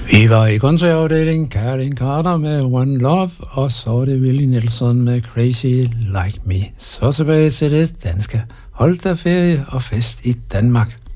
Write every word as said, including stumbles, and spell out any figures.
Vi var i koncertafdelingen Karin Carter med One Love, og så var det Willie Nelson med Crazy Like Me. Så tilbage til det danske. Hold da ferie og fest i Danmark.